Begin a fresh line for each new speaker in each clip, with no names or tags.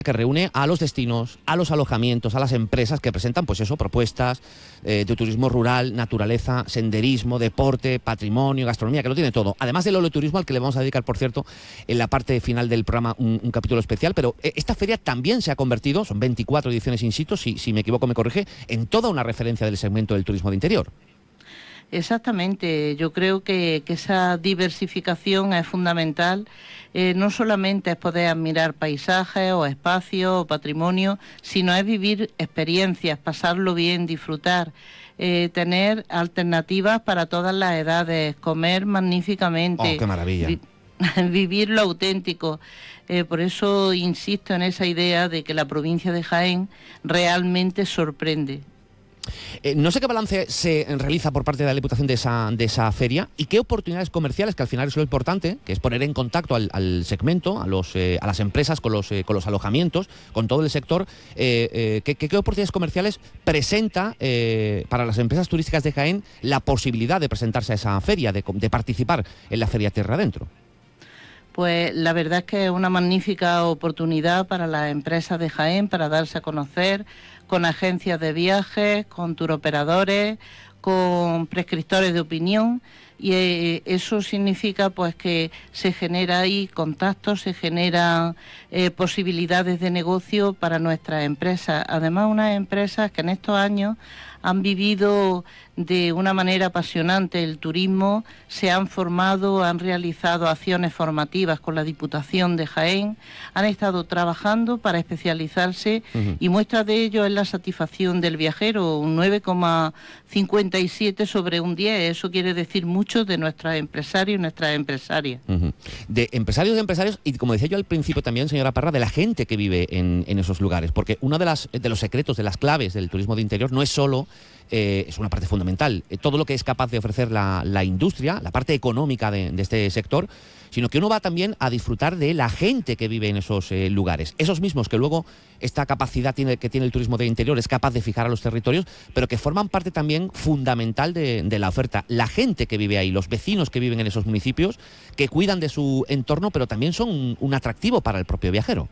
que reúne a los destinos, a los alojamientos, a las empresas que presentan, pues eso, propuestas de turismo rural, naturaleza, senderismo, deporte, patrimonio, gastronomía, que lo tiene todo. Además del oleoturismo, al que le vamos a dedicar, por cierto, en la parte final del programa un capítulo especial, pero esta feria también se ha convertido, son 24 ediciones in situ, si me equivoco me corrige, en toda una referencia del segmento del turismo de interior.
Exactamente, yo creo que esa diversificación es fundamental. No solamente es poder admirar paisajes o espacios o patrimonio, sino es vivir experiencias, pasarlo bien, disfrutar, tener alternativas para todas las edades, comer magníficamente.
¡Oh, qué maravilla!
Vivir lo auténtico. Por eso insisto en esa idea de que la provincia de Jaén realmente sorprende.
No sé qué balance se realiza por parte de la Diputación de esa feria y qué oportunidades comerciales, que al final es lo importante, que es poner en contacto al segmento, a las empresas con los alojamientos, con todo el sector, qué oportunidades comerciales presenta para las empresas turísticas de Jaén la posibilidad de presentarse a esa feria, de participar en la Feria Tierra Adentro.
Pues la verdad es que es una magnífica oportunidad para las empresas de Jaén para darse a conocer con agencias de viajes, con turoperadores, con prescriptores de opinión, y eso significa pues que se genera ahí contactos, se generan posibilidades de negocio para nuestras empresas. Además, unas empresas que en estos años han vivido de una manera apasionante el turismo, se han formado, han realizado acciones formativas con la Diputación de Jaén, han estado trabajando para especializarse y muestra de ello es la satisfacción del viajero, un 9,57 sobre un 10, eso quiere decir mucho de nuestros empresarios y nuestras empresarias.
De empresarios y como decía yo al principio también, señora Parra, de la gente que vive en esos lugares, porque uno de los secretos, de las claves del turismo de interior no es solo es una parte fundamental, todo lo que es capaz de ofrecer la industria, la parte económica de este sector, sino que uno va también a disfrutar de la gente que vive en esos lugares. Esos mismos que luego esta capacidad que tiene el turismo de interior es capaz de fijar a los territorios, pero que forman parte también fundamental de la oferta. La gente que vive ahí, los vecinos que viven en esos municipios, que cuidan de su entorno, pero también son un atractivo para el propio viajero.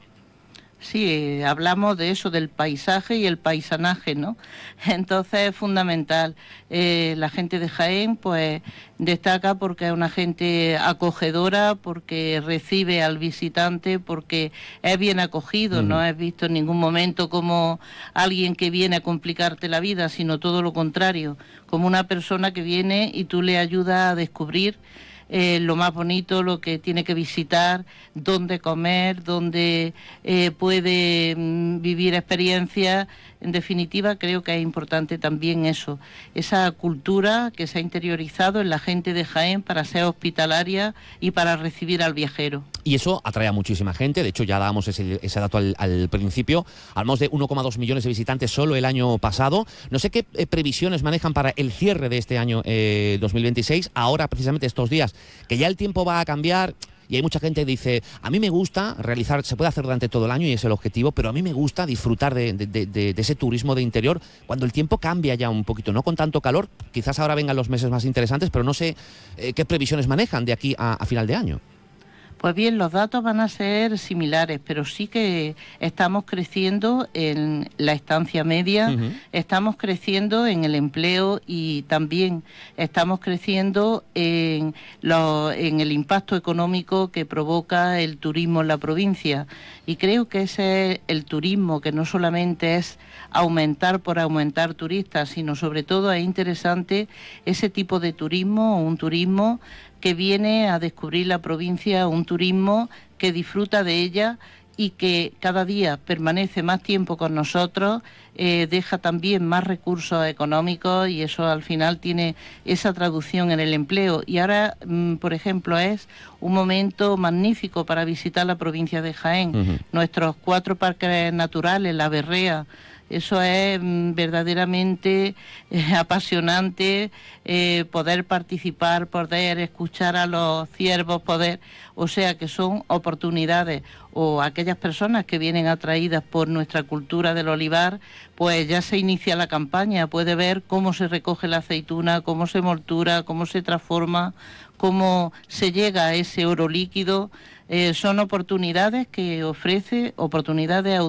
Sí, hablamos de eso, del paisaje y el paisanaje, ¿no? Entonces es fundamental. La gente de Jaén, pues, destaca porque es una gente acogedora, porque recibe al visitante, porque es bien acogido, no es visto en ningún momento como alguien que viene a complicarte la vida, sino todo lo contrario, como una persona que viene y tú le ayudas a descubrir lo más bonito, lo que tiene que visitar, dónde comer, dónde puede vivir experiencias. En definitiva, creo que es importante también eso, esa cultura que se ha interiorizado en la gente de Jaén para ser hospitalaria y para recibir al viajero.
Y eso atrae a muchísima gente, de hecho ya dábamos ese dato al principio, hablamos de 1,2 millones de visitantes solo el año pasado. No sé qué previsiones manejan para el cierre de este año 2026, ahora precisamente estos días, que ya el tiempo va a cambiar. Y hay mucha gente que dice, a mí me gusta realizar, se puede hacer durante todo el año y es el objetivo, pero a mí me gusta disfrutar de ese turismo de interior cuando el tiempo cambia ya un poquito, no con tanto calor. Quizás ahora vengan los meses más interesantes, pero no sé qué previsiones manejan de aquí a final de año.
Pues bien, los datos van a ser similares, pero sí que estamos creciendo en la estancia media, estamos creciendo en el empleo y también estamos creciendo en el impacto económico que provoca el turismo en la provincia. Y creo que ese es el turismo, que no solamente es aumentar por aumentar turistas, sino sobre todo es interesante ese tipo de turismo, un turismo que viene a descubrir la provincia, un turismo que disfruta de ella y que cada día permanece más tiempo con nosotros, deja también más recursos económicos y eso al final tiene esa traducción en el empleo. Y ahora, por ejemplo, es un momento magnífico para visitar la provincia de Jaén. Nuestros 4 parques naturales, La Berrea, Eso es verdaderamente apasionante, poder participar, poder escuchar a los ciervos, o sea que son oportunidades, o aquellas personas que vienen atraídas por nuestra cultura del olivar, pues ya se inicia la campaña, puede ver cómo se recoge la aceituna, cómo se moltura, cómo se transforma, cómo se llega a ese oro líquido. Son oportunidades que ofrece, oportunidades